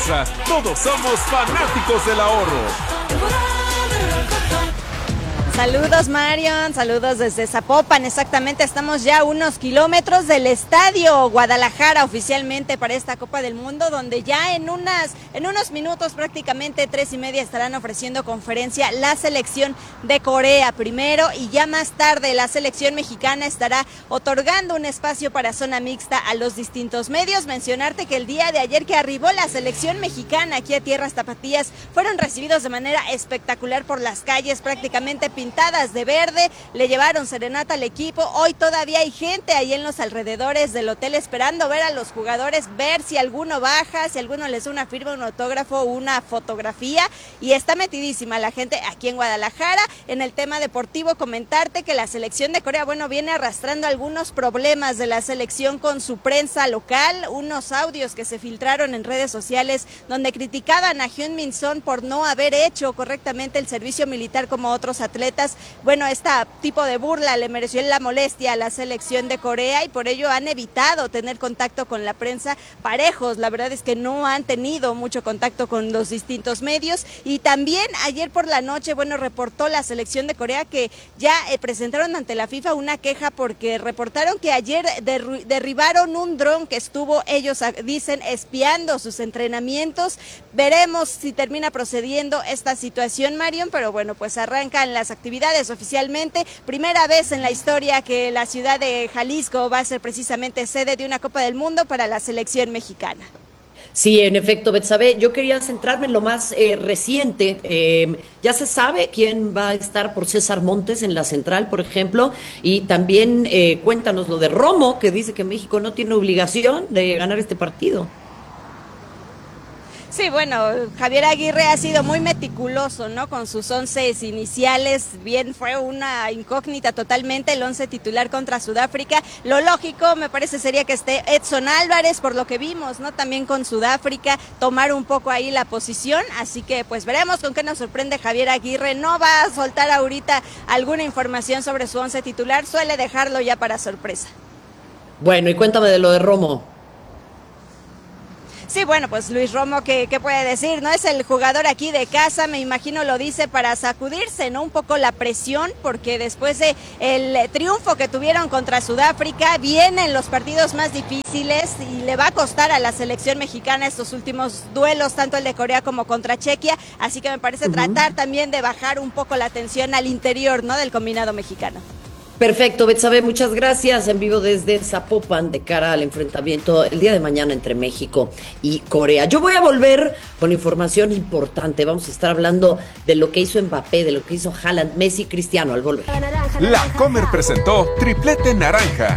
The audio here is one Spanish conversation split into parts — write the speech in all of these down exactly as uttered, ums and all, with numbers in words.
Todos somos fanáticos del ahorro. Saludos Marion, saludos desde Zapopan, exactamente, estamos ya a unos kilómetros del estadio Guadalajara oficialmente para esta Copa del Mundo, donde ya en unas, en unos minutos, prácticamente tres y media, estarán ofreciendo conferencia la selección de Corea primero, y ya más tarde la selección mexicana estará otorgando un espacio para zona mixta a los distintos medios. Mencionarte que el día de ayer que arribó la selección mexicana aquí a tierras tapatías, fueron recibidos de manera espectacular por las calles, prácticamente pintadas de verde, le llevaron serenata al equipo. Hoy todavía hay gente ahí en los alrededores del hotel esperando ver a los jugadores, ver si alguno baja, si alguno les da una firma, un autógrafo, una fotografía, y está metidísima la gente aquí en Guadalajara. En el tema deportivo, comentarte que la selección de Corea, bueno, viene arrastrando algunos problemas de la selección con su prensa local, unos audios que se filtraron en redes sociales donde criticaban a Hyun Min Son por no haber hecho correctamente el servicio militar como otros atletas. Bueno, este tipo de burla le mereció la molestia a la selección de Corea, y por ello han evitado tener contacto con la prensa parejos. La verdad es que no han tenido mucho contacto con los distintos medios. Y también ayer por la noche, bueno, reportó la selección de Corea que ya eh, presentaron ante la FIFA una queja porque reportaron que ayer derri- derribaron un dron que estuvo, ellos dicen, espiando sus entrenamientos. Veremos si termina procediendo esta situación, Marion, pero bueno, pues arrancan las actividades oficialmente. Primera vez en la historia que la ciudad de Jalisco va a ser precisamente sede de una Copa del Mundo para la selección mexicana. Sí, en efecto, Betsabe, yo quería centrarme en lo más eh, reciente. Eh, ya se sabe quién va a estar por César Montes en la central, por ejemplo, y también eh, cuéntanos lo de Romo, que dice que México no tiene obligación de ganar este partido. Sí, bueno, Javier Aguirre ha sido muy meticuloso, ¿no? Con sus once iniciales, bien fue una incógnita totalmente el once titular contra Sudáfrica. Lo lógico, me parece, sería que esté Edson Álvarez, por lo que vimos, ¿no? También con Sudáfrica, tomar un poco ahí la posición, así que pues veremos con qué nos sorprende Javier Aguirre. No va a soltar ahorita alguna información sobre su once titular, suele dejarlo ya para sorpresa. Bueno, y cuéntame de lo de Romo. Sí, bueno, pues Luis Romo, ¿qué, qué puede decir? No es el jugador aquí de casa, me imagino lo dice para sacudirse, ¿no? Un poco la presión, porque después de el triunfo que tuvieron contra Sudáfrica, vienen los partidos más difíciles y le va a costar a la selección mexicana estos últimos duelos, tanto el de Corea como contra Chequia, así que me parece uh-huh. tratar también de bajar un poco la tensión al interior, ¿no? Del combinado mexicano. Perfecto, Betsabe, muchas gracias. En vivo desde Zapopan, de cara al enfrentamiento el día de mañana entre México y Corea. Yo voy a volver con información importante. Vamos a estar hablando de lo que hizo Mbappé, de lo que hizo Haaland, Messi, Cristiano al volver. La Comer presentó Triplete Naranja.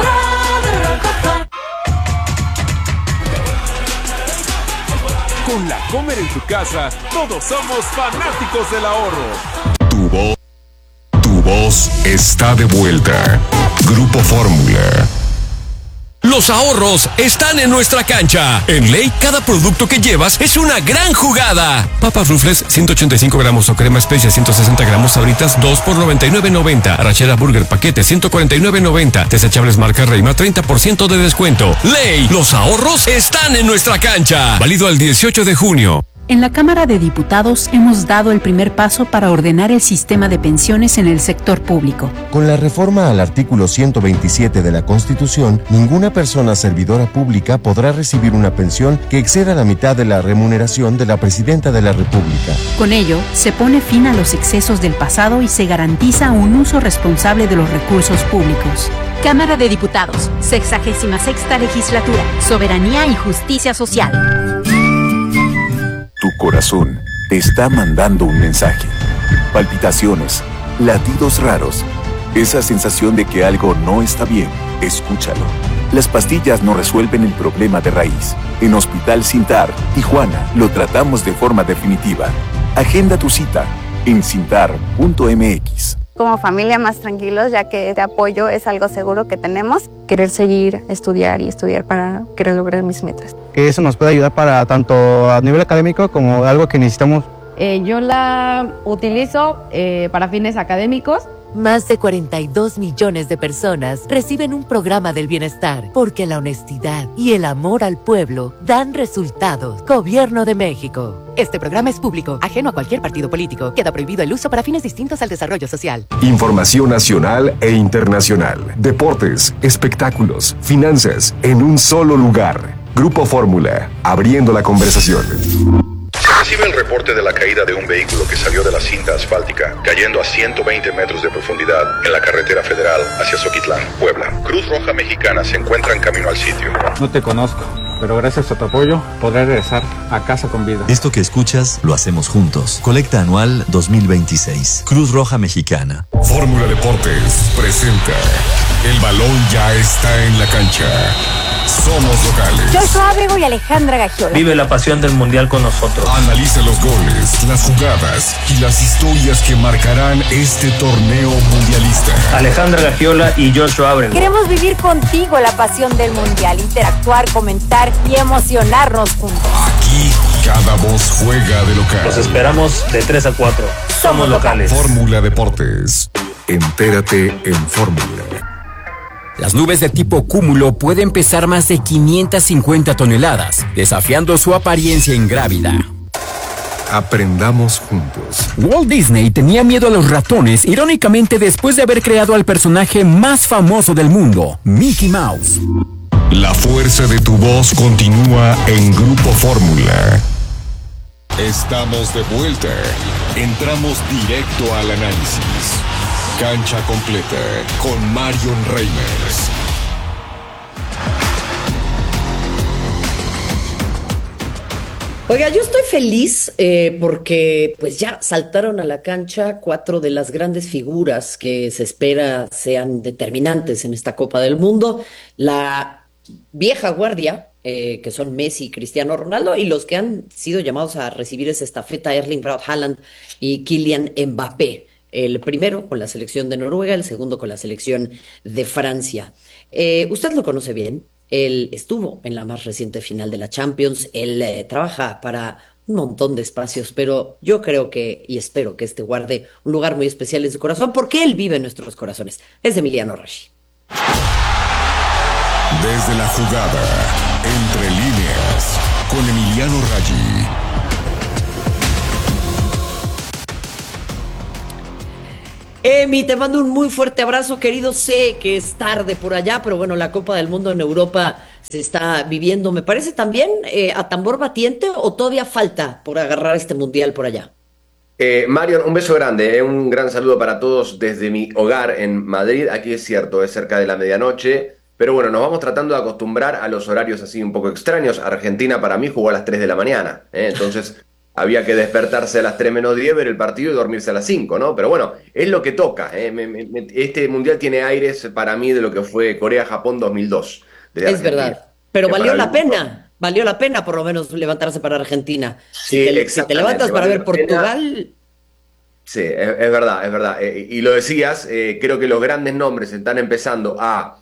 Con La Comer en tu casa, todos somos fanáticos del ahorro. Tu voz. Tu voz está de vuelta. Grupo Fórmula. Los ahorros están en nuestra cancha. En Ley, cada producto que llevas es una gran jugada. Papas Rufles, ciento ochenta y cinco gramos o crema especia, ciento sesenta gramos, Sabritas, dos por noventa y nueve noventa. Arrachera Burger, paquete, ciento cuarenta y nueve noventa. Desechables marca Reima, treinta por ciento de descuento. Ley, los ahorros están en nuestra cancha. Válido al dieciocho de junio. En la Cámara de Diputados hemos dado el primer paso para ordenar el sistema de pensiones en el sector público. Con la reforma al artículo ciento veintisiete de la Constitución, ninguna persona servidora pública podrá recibir una pensión que exceda la mitad de la remuneración de la Presidenta de la República. Con ello, se pone fin a los excesos del pasado y se garantiza un uso responsable de los recursos públicos. Cámara de Diputados, sexagésima sexta legislatura, Soberanía y Justicia Social. Tu corazón te está mandando un mensaje. Palpitaciones, latidos raros, esa sensación de que algo no está bien. Escúchalo. Las pastillas no resuelven el problema de raíz. En Hospital Sintar, Tijuana, lo tratamos de forma definitiva. Agenda tu cita en sintar punto m x. Como familia más tranquilos, ya que este apoyo es algo seguro que tenemos. Querer seguir, estudiar y estudiar para querer lograr mis metas. Que eso nos puede ayudar para tanto a nivel académico como algo que necesitamos. Eh, yo la utilizo eh, para fines académicos Más de cuarenta y dos millones de personas reciben un programa del bienestar porque la honestidad y el amor al pueblo dan resultados. Gobierno de México. Este programa es público, ajeno a cualquier partido político. Queda prohibido el uso para fines distintos al desarrollo social. Información nacional e internacional. Deportes, espectáculos, finanzas, en un solo lugar. Grupo Fórmula, abriendo la conversación. Se recibe el reporte de la caída de un vehículo que salió de la cinta asfáltica, cayendo a ciento veinte metros de profundidad en la carretera federal hacia Zoquitlán, Puebla. Cruz Roja Mexicana se encuentra en camino al sitio. No te conozco, pero gracias a tu apoyo podré regresar a casa con vida. Esto que escuchas lo hacemos juntos. Colecta anual dos mil veintiséis. Cruz Roja Mexicana. Fórmula Deportes presenta El balón ya está en la cancha. Somos locales. Joshua Abrego y Alejandra Gagiola. Vive la pasión del mundial con nosotros. Analiza los goles, las jugadas y las historias que marcarán este torneo mundialista. Alejandra Gagiola y Joshua Abrego. Queremos vivir contigo la pasión del mundial, interactuar, comentar y emocionarnos juntos. Aquí cada voz juega de local. Los esperamos de tres a cuatro. Somos, Somos locales. Fórmula Deportes. Entérate en Fórmula. Las nubes de tipo cúmulo pueden pesar más de quinientas cincuenta toneladas, desafiando su apariencia ingrávida. Aprendamos juntos. Walt Disney tenía miedo a los ratones, irónicamente después de haber creado al personaje más famoso del mundo, Mickey Mouse. La fuerza de tu voz continúa en Grupo Fórmula. Estamos de vuelta. Entramos directo al análisis. Cancha completa con Marion Reimers. Oiga, yo estoy feliz eh, porque pues ya saltaron a la cancha cuatro de las grandes figuras que se espera sean determinantes en esta Copa del Mundo. La vieja guardia, eh, que son Messi y Cristiano Ronaldo, y los que han sido llamados a recibir esa estafeta, Erling Braut Haaland y Kylian Mbappé. El primero con la selección de Noruega, el segundo con la selección de Francia. Eh, usted lo conoce bien, él estuvo en la más reciente final de la Champions, él eh, trabaja para un montón de espacios, pero yo creo que, y espero que este guarde un lugar muy especial en su corazón, porque él vive en nuestros corazones. Es Emiliano Raggi. Desde la jugada, entre líneas, con Emiliano Raggi. Emi, te mando un muy fuerte abrazo, querido. Sé que es tarde por allá, pero bueno, la Copa del Mundo en Europa se está viviendo, me parece también eh, a tambor batiente, o todavía falta por agarrar este mundial por allá. Eh, Marion, un beso grande, eh, un gran saludo para todos desde mi hogar en Madrid. Aquí es cierto, es cerca de la medianoche, pero bueno, nos vamos tratando de acostumbrar a los horarios así un poco extraños. Argentina para mí jugó a las tres de la mañana, eh, entonces... había que despertarse a las tres menos diez, ver el partido y dormirse a las cinco, ¿no? Pero bueno, es lo que toca. ¿eh? Me, me, este mundial tiene aires para mí de lo que fue Corea-Japón dos mil dos. Es verdad, pero valió la pena, valió la pena por lo menos levantarse para Argentina. Sí, si, te, si te levantas para ver Portugal... Sí, es, es verdad, es verdad. Eh, y lo decías, eh, creo que los grandes nombres están empezando a,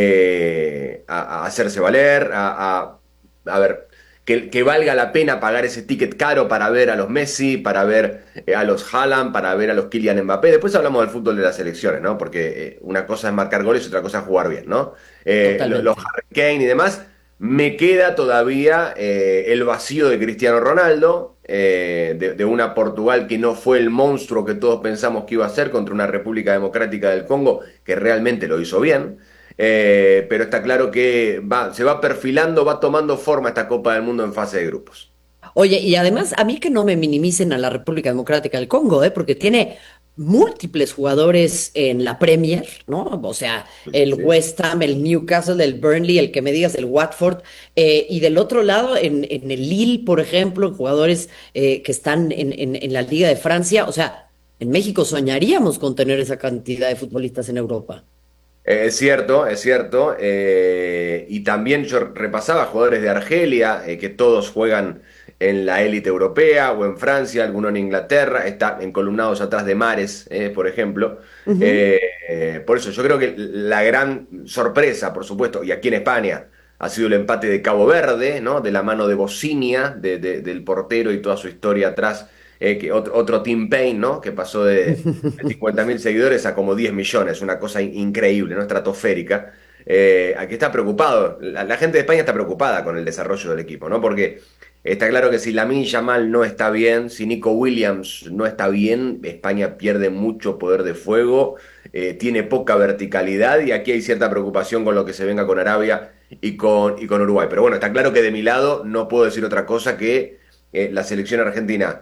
eh, a, a hacerse valer, a, a, a ver... Que, que valga la pena pagar ese ticket caro para ver a los Messi, para ver eh, a los Haaland, para ver a los Kylian Mbappé. Después hablamos del fútbol de las selecciones, ¿no? Porque eh, una cosa es marcar goles y otra cosa es jugar bien, ¿no? Eh, los, los Harry Kane y demás. Me queda todavía eh, el vacío de Cristiano Ronaldo, eh, de, de una Portugal que no fue el monstruo que todos pensamos que iba a ser contra una República Democrática del Congo que realmente lo hizo bien. Eh, pero está claro que va, se va perfilando, va tomando forma esta Copa del Mundo en fase de grupos. Oye, y además a mí que no me minimicen a la República Democrática del Congo, ¿eh? Porque tiene múltiples jugadores en la Premier, ¿no? O sea, el sí. West Ham, el Newcastle, el Burnley, el que me digas, el Watford, eh, y del otro lado, en, en el Lille, por ejemplo, jugadores eh, que están en, en, en la Liga de Francia. O sea, en México soñaríamos con tener esa cantidad de futbolistas en Europa. Es cierto, es cierto, eh, y también yo repasaba jugadores de Argelia, eh, que todos juegan en la élite europea o en Francia, alguno en Inglaterra, están encolumnados atrás de Mahrez, eh, por ejemplo. Uh-huh. eh, eh, por eso yo creo que la gran sorpresa, por supuesto, y aquí en España, ha sido el empate de Cabo Verde, ¿no? De la mano de Bocinia, de, de, del portero y toda su historia atrás, eh, que otro, otro Tim Payne, ¿no? Que pasó de, de cincuenta mil seguidores a como diez millones, una cosa in- increíble, ¿no? Estratosférica. Eh, aquí está preocupado, la, la gente de España está preocupada con el desarrollo del equipo, ¿no? Porque está claro que si Lamine Yamal no está bien, si Nico Williams no está bien, España pierde mucho poder de fuego, eh, tiene poca verticalidad y aquí hay cierta preocupación con lo que se venga con Arabia y con, y con Uruguay. Pero bueno, está claro que de mi lado no puedo decir otra cosa que eh, la selección argentina,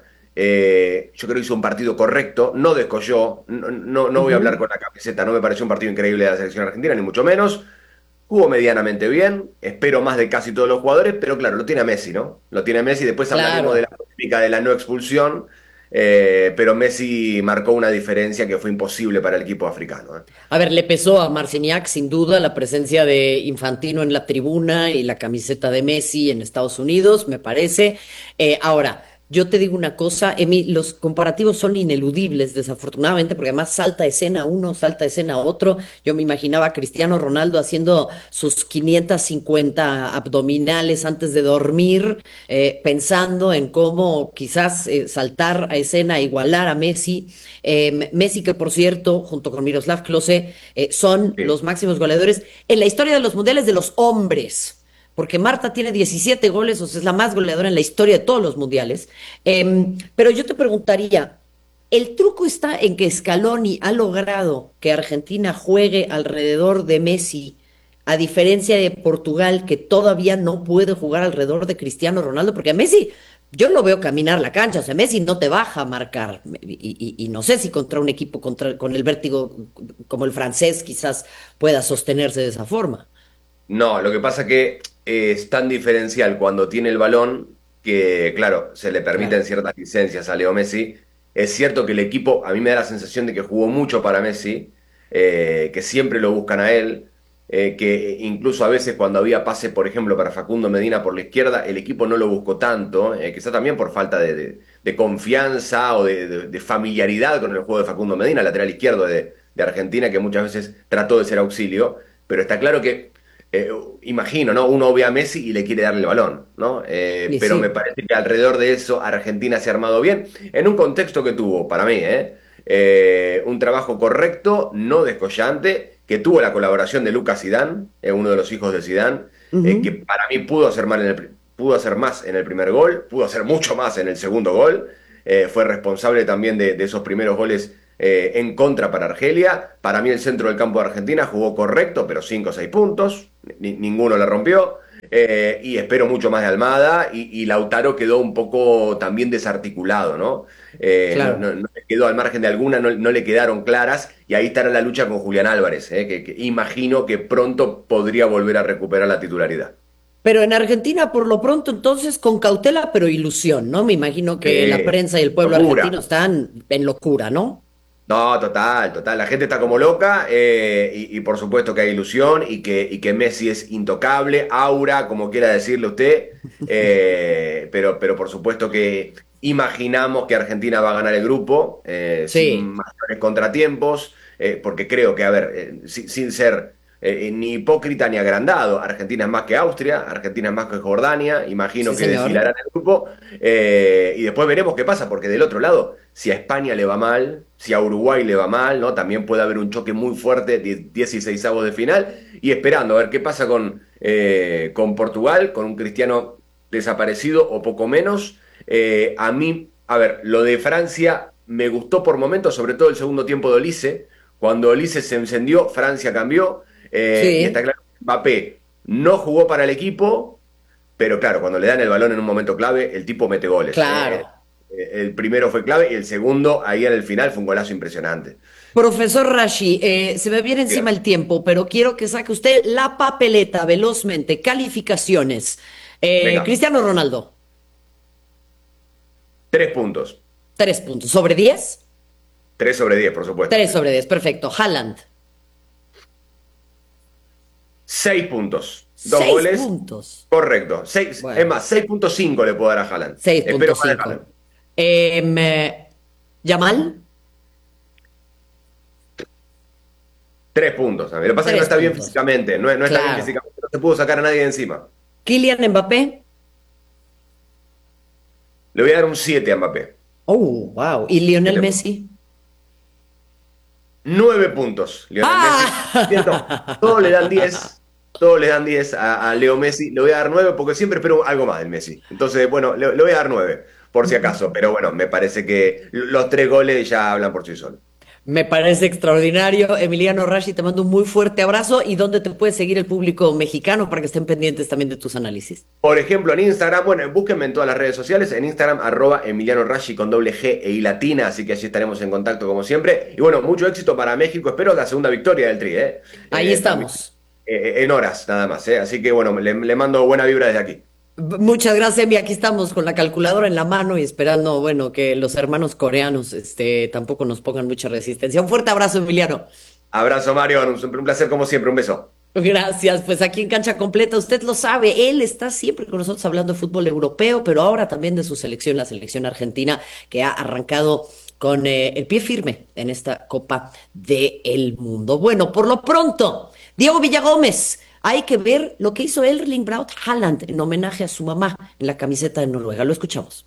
eh, yo creo que hizo un partido correcto, no descolló, no, no, no voy a Ujú. hablar con la camiseta, no me pareció un partido increíble de la selección argentina, ni mucho menos. Jugó medianamente bien, espero más de casi todos los jugadores, pero claro, lo tiene a Messi, ¿no? Lo tiene a Messi, después hablaremos Claro. de la polémica de la no expulsión, eh, pero Messi marcó una diferencia que fue imposible para el equipo africano, ¿eh? A ver, le pesó a Marciniak sin duda la presencia de Infantino en la tribuna y la camiseta de Messi en Estados Unidos, me parece. Eh, ahora, yo te digo una cosa, Emi, los comparativos son ineludibles, desafortunadamente, porque además salta escena uno, salta escena otro. Yo me imaginaba a Cristiano Ronaldo haciendo sus quinientas cincuenta abdominales antes de dormir, eh, pensando en cómo quizás eh, saltar a escena, igualar a Messi. Eh, Messi, que por cierto, junto con Miroslav Klose, eh, son Sí. los máximos goleadores en la historia de los mundiales de los hombres. Porque Marta tiene diecisiete goles, o sea, es la más goleadora en la historia de todos los mundiales. Em, pero yo te preguntaría, ¿el truco está en que Scaloni ha logrado que Argentina juegue alrededor de Messi, a diferencia de Portugal, que todavía no puede jugar alrededor de Cristiano Ronaldo? Porque a Messi, yo lo veo caminar la cancha, o sea, Messi no te baja a marcar. Y, y- y no sé si contra un equipo contra, con el vértigo como el francés quizás pueda sostenerse de esa forma. No, lo que pasa que eh, es tan diferencial cuando tiene el balón que, claro, se le permiten Claro. ciertas licencias a Leo Messi. Es cierto que el equipo, a mí me da la sensación de que jugó mucho para Messi, eh, que siempre lo buscan a él, eh, que incluso a veces cuando había pase, por ejemplo, para Facundo Medina por la izquierda, el equipo no lo buscó tanto, eh, quizá también por falta de, de- de confianza o de, de- de familiaridad con el juego de Facundo Medina, lateral izquierdo de, de Argentina, que muchas veces trató de ser auxilio, pero está claro que eh, imagino, ¿no? Uno ve a Messi y le quiere darle el balón, ¿no? Eh, Y pero sí. me parece que alrededor de eso Argentina se ha armado bien, en un contexto que tuvo, para mí, ¿eh? Eh, un trabajo correcto, no descollante, que tuvo la colaboración de Lucas Zidane, eh, uno de los hijos de Zidane, eh, que para mí pudo hacer, mal en el pri- pudo hacer más en el primer gol, pudo hacer mucho más en el segundo gol, eh, fue responsable también de, de esos primeros goles eh, en contra para Argelia. Para mí el centro del campo de Argentina jugó correcto, pero cinco o seis puntos, ni- ninguno le rompió. Eh, y espero mucho más de Almada y, y Lautaro quedó un poco también desarticulado, ¿no? Eh, Claro. no, no- no le quedó al margen de alguna, no, no le quedaron claras y ahí estará la lucha con Julián Álvarez, eh, que, que imagino que pronto podría volver a recuperar la titularidad. Pero en Argentina, por lo pronto, entonces, con cautela, pero ilusión, ¿no? Me imagino que Eh, la prensa y el pueblo locura. argentino están en locura, ¿no? No, total, total. La gente está como loca eh, y, y por supuesto que hay ilusión y que, y que Messi es intocable, aura, como quiera decirle usted, eh, pero, pero por supuesto que imaginamos que Argentina va a ganar el grupo eh, Sí. sin mayores contratiempos, eh, porque creo que, a ver, eh, sin, sin ser eh, ni hipócrita ni agrandado, Argentina es más que Austria, Argentina es más que Jordania, imagino Sí, que señor. desfilarán el grupo eh, y después veremos qué pasa, porque del otro lado, si a España le va mal, si a Uruguay le va mal, ¿no? También puede haber un choque muy fuerte, de dieciseisavos de final, y esperando a ver qué pasa con, eh, con Portugal, con un Cristiano desaparecido o poco menos. Eh, a mí, a ver, lo de Francia me gustó por momentos, sobre todo el segundo tiempo de Olise. Cuando Olise se encendió, Francia cambió. eh, Sí. Y está claro que Mbappé no jugó para el equipo, pero claro, cuando le dan el balón en un momento clave, el tipo mete goles. Claro. Eh, eh, el primero fue clave y el segundo, ahí en el final, fue un golazo impresionante. Profesor Rashi, eh, se me viene encima el tiempo, pero quiero que saque usted la papeleta velozmente. Calificaciones. Eh, Venga. Cristiano Ronaldo, Tres puntos. tres puntos. ¿Sobre diez? Tres sobre diez, por supuesto. Tres sobre diez, perfecto. Haaland, Seis puntos. Dos seis goles. puntos. Correcto. Seis, Bueno. Es más, seis punto cinco le puedo dar a Haaland. seis Espero punto más de cinco. Haaland. Em, eh, Yamal, Tres puntos. A mí. Lo que pasa es que Tres no está bien puntos. físicamente. No, no está Claro. bien físicamente. No se pudo sacar a nadie de encima. Kylian Mbappé, Le voy a dar un siete a Mbappé. Oh, wow. ¿Y Lionel Messi? Nueve puntos. Lionel ¡Ah! Messi. Cierto, todos le dan diez. Todos le dan diez a, a Leo Messi. Le voy a dar nueve porque siempre espero algo más del Messi. Entonces, bueno, le, le voy a dar nueve, por si acaso. Pero bueno, me parece que los tres goles ya hablan por sí solos. Me parece extraordinario. Emiliano Rashi, te mando un muy fuerte abrazo. ¿Y dónde te puede seguir el público mexicano para que estén pendientes también de tus análisis? Por ejemplo, en Instagram, bueno, búsquenme en todas las redes sociales. En Instagram, arroba Emiliano Rashi con doble G e I latina. Así que allí estaremos en contacto como siempre. Y bueno, mucho éxito para México. Espero la segunda victoria del Tri, ¿eh? Ahí eh, estamos. Eh, en horas, nada más, ¿eh? Así que bueno, le, le mando buena vibra desde aquí. Muchas gracias, Emi. Aquí estamos con la calculadora en la mano y esperando, bueno, que los hermanos coreanos este, tampoco nos pongan mucha resistencia. Un fuerte abrazo, Emiliano. Abrazo, Mario. Un, un placer como siempre. Un beso. Gracias. Pues aquí en Cancha Completa, usted lo sabe, él está siempre con nosotros hablando de fútbol europeo, pero ahora también de su selección, la selección argentina, que ha arrancado con eh, el pie firme en esta Copa del Mundo. Bueno, por lo pronto, Diego Villagómez. Hay que ver lo que hizo Erling Braut Haaland en homenaje a su mamá en la camiseta de Noruega. Lo escuchamos.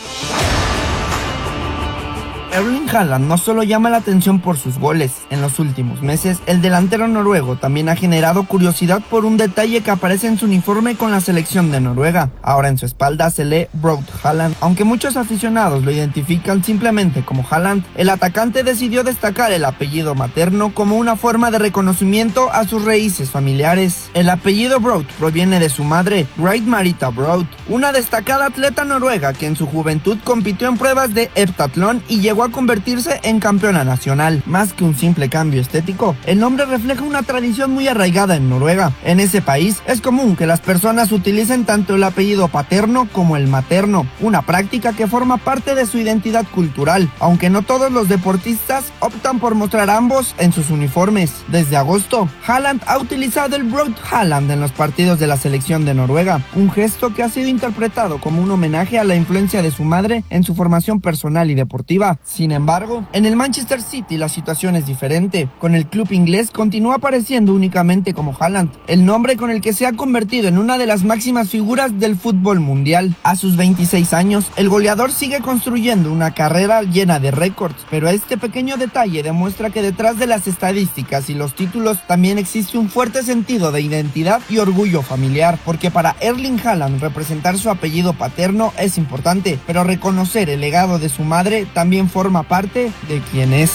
Erling Haaland no solo llama la atención por sus goles. En los últimos meses, el delantero noruego también ha generado curiosidad por un detalle que aparece en su uniforme con la selección de Noruega. Ahora en su espalda se lee Braut Haaland. Aunque muchos aficionados lo identifican simplemente como Haaland, el atacante decidió destacar el apellido materno como una forma de reconocimiento a sus raíces familiares. El apellido Braut proviene de su madre, Great Marita Braut, una destacada atleta noruega que en su juventud compitió en pruebas de heptatlón y llegó a convertirse en campeona nacional. Más que un simple cambio estético, el nombre refleja una tradición muy arraigada en Noruega. En ese país es común que las personas utilicen tanto el apellido paterno como el materno, una práctica que forma parte de su identidad cultural, aunque no todos los deportistas optan por mostrar ambos en sus uniformes. Desde agosto, Haaland ha utilizado el Braut Haaland en los partidos de la selección de Noruega, un gesto que ha sido interpretado como un homenaje a la influencia de su madre en su formación personal y deportiva. Sin embargo, en el Manchester City la situación es diferente. Con el club inglés continúa apareciendo únicamente como Haaland, el nombre con el que se ha convertido en una de las máximas figuras del fútbol mundial. A sus veintiséis años, el goleador sigue construyendo una carrera llena de récords, pero este pequeño detalle demuestra que detrás de las estadísticas y los títulos también existe un fuerte sentido de identidad y orgullo familiar, porque para Erling Haaland representar su apellido paterno es importante, pero reconocer el legado de su madre también forma parte de quien es.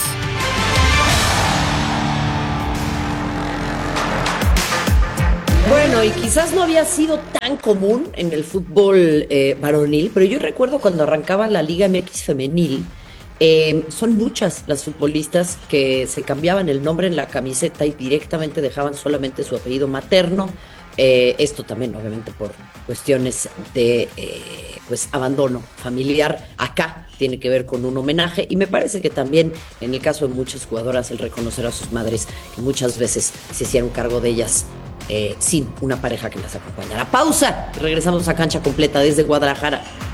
Bueno, y quizás no había sido tan común en el fútbol eh, varonil, pero yo recuerdo cuando arrancaba la Liga M X femenil, eh, son muchas las futbolistas que se cambiaban el nombre en la camiseta y directamente dejaban solamente su apellido materno. Eh, esto también, obviamente, por cuestiones de eh, pues abandono familiar. Acá tiene que ver con un homenaje y me parece que también en el caso de muchas jugadoras el reconocer a sus madres que muchas veces se hicieron cargo de ellas eh, sin una pareja que las acompañara. Pausa, regresamos a Cancha Completa desde Guadalajara.